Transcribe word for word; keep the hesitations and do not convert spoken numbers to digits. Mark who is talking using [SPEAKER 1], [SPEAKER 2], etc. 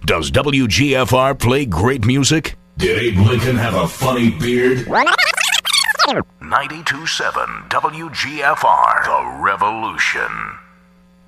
[SPEAKER 1] Does W G F R play great music?
[SPEAKER 2] Did Abe Lincoln have a funny beard?
[SPEAKER 1] ninety-two point seven W G F R, The Revolution.